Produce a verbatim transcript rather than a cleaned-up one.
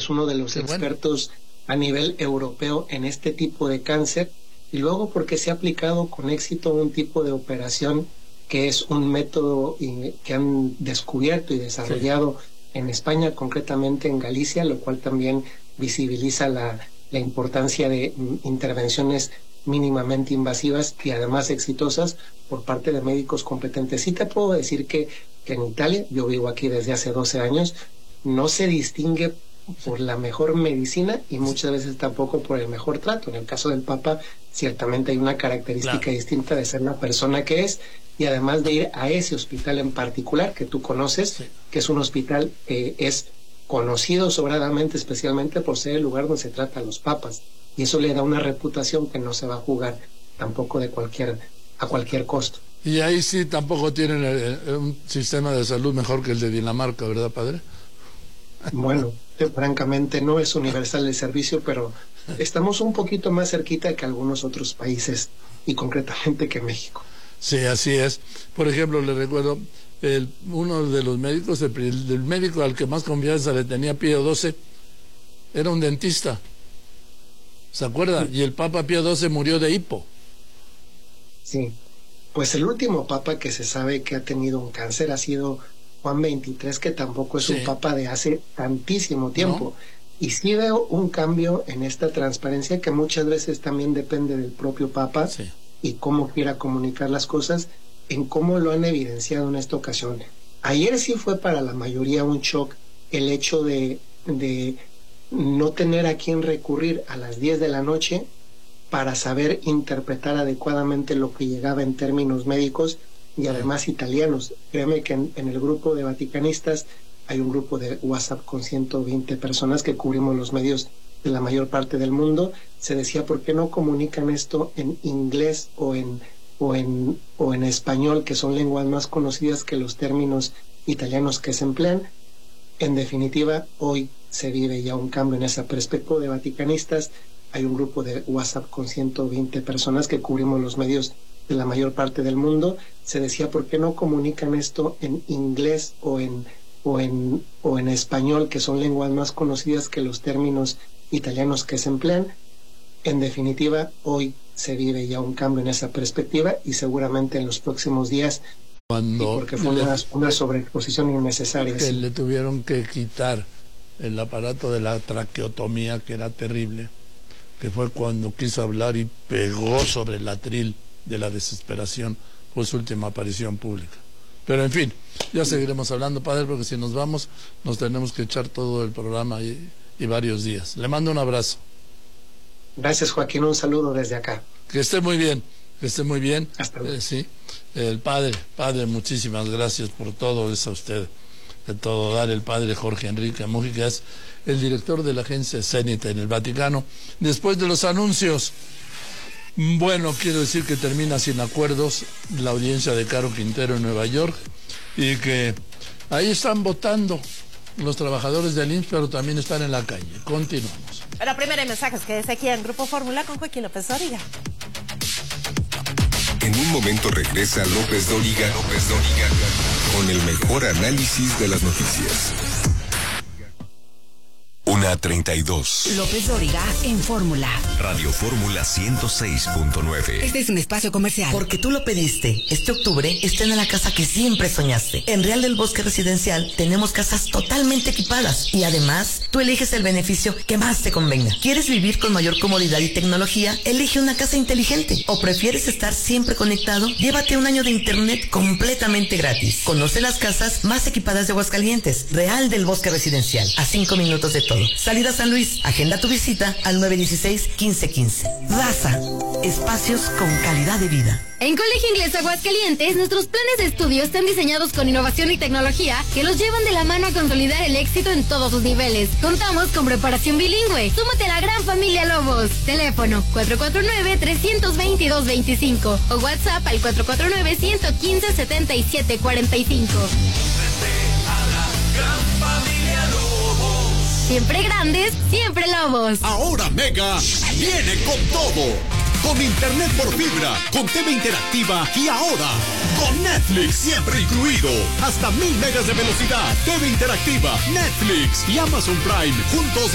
es uno de los Qué bueno. expertos a nivel europeo en este tipo de cáncer, y luego porque se ha aplicado con éxito un tipo de operación que es un método eh, que han descubierto y desarrollado sí. en España, concretamente en Galicia, lo cual también visibiliza la, la importancia de mm, intervenciones mínimamente invasivas y además exitosas por parte de médicos competentes. Sí te puedo decir que, que en Italia, yo vivo aquí desde hace doce años, no se distingue por la mejor medicina y muchas veces tampoco por el mejor trato. En el caso del Papa, ciertamente hay una característica claro. distinta de ser la persona que es, y además de ir a ese hospital en particular que tú conoces, sí. que es un hospital que es conocido sobradamente, especialmente por ser el lugar donde se trata a los papas, y eso le da una reputación que no se va a jugar tampoco de cualquier a cualquier costo. Y ahí sí tampoco tienen el, el, un sistema de salud mejor que el de Dinamarca, ¿verdad, padre? Bueno, francamente no es universal el servicio, pero estamos un poquito más cerquita que algunos otros países, y concretamente que México. Sí, así es. Por ejemplo, le recuerdo, el, uno de los médicos, el, el médico al que más confianza le tenía Pío doce, era un dentista. ¿Se acuerda? Sí. Y el Papa Pío doce murió de hipo. Sí, pues el último Papa que se sabe que ha tenido un cáncer ha sido Juan veintitrés, que tampoco es sí. un Papa de hace tantísimo tiempo. ¿No? Y sí veo un cambio en esta transparencia que muchas veces también depende del propio Papa sí. y cómo quiera comunicar las cosas, en cómo lo han evidenciado en esta ocasión. Ayer sí fue para la mayoría un shock el hecho de, de no tener a quién recurrir a las diez de la noche para saber interpretar adecuadamente lo que llegaba en términos médicos y además italianos. Créeme que en, en el grupo de vaticanistas hay un grupo de WhatsApp con ciento veinte personas que cubrimos los medios de la mayor parte del mundo. Se decía, ¿por qué no comunican esto en inglés o en, o en, o en español, que son lenguas más conocidas que los términos italianos que se emplean? En definitiva, hoy se vive ya un cambio en esa perspectiva de vaticanistas. Hay un grupo de WhatsApp con ciento veinte personas que cubrimos los medios de la mayor parte del mundo. Se decía, ¿por qué no comunican esto en inglés o en, o en, o en español, que son lenguas más conocidas que los términos italianos que se emplean? En definitiva, hoy se vive ya un cambio en esa perspectiva, y seguramente en los próximos días, cuando porque fue le, una, una sobreexposición innecesaria. Que sí. le tuvieron que quitar el aparato de la traqueotomía, que era terrible, que fue cuando quiso hablar y pegó sobre el atril de la desesperación. Fue su última aparición pública. Pero en fin, ya seguiremos hablando, padre, porque si nos vamos nos tenemos que echar todo el programa y, y varios días. Le mando un abrazo. Gracias, Joaquín, un saludo desde acá. Que esté muy bien, que esté muy bien. Hasta luego. Eh, sí, el padre, padre, muchísimas gracias por todo, es a usted de todo dar. El padre Jorge Enrique Mújica es el director de la agencia Zenit en el Vaticano. Después de los anuncios, bueno, quiero decir que termina sin acuerdos la audiencia de Caro Quintero en Nueva York, y que ahí están votando los trabajadores del I M S S, pero también están en la calle. Continuamos. Bueno, primero hay mensajes que es aquí en Grupo Fórmula con Joaquín López Dóriga. En un momento regresa López Dóriga, López Dóriga, con el mejor análisis de las noticias. Una treinta y dos. López Dóriga en Fórmula. Radio Fórmula ciento seis punto nueve. Este es un espacio comercial. Porque tú lo pediste. Este octubre estrena la casa que siempre soñaste. En Real del Bosque Residencial tenemos casas totalmente equipadas. Y además, tú eliges el beneficio que más te convenga. ¿Quieres vivir con mayor comodidad y tecnología? Elige una casa inteligente. ¿O prefieres estar siempre conectado? Llévate un año de internet completamente gratis. Conoce las casas más equipadas de Aguascalientes. Real del Bosque Residencial. A cinco minutos de todo. Salida San Luis. Agenda tu visita al nueve dieciséis, quince quince. Raza. Espacios con calidad de vida. En Colegio Inglés Aguascalientes, nuestros planes de estudio están diseñados con innovación y tecnología que los llevan de la mano a consolidar el éxito en todos sus niveles. Contamos con preparación bilingüe. Súmate a la gran familia Lobos. Teléfono cuatro cuatro nueve, tres dos dos, dos cinco o WhatsApp al cuatro cuatro nueve, uno uno cinco, siete siete cuatro cinco. Siempre grandes, siempre Lobos. Ahora Mega viene con todo. Con internet por fibra, con T V interactiva y ahora con Netflix siempre incluido. Hasta mil megas de velocidad, T V interactiva, Netflix y Amazon Prime juntos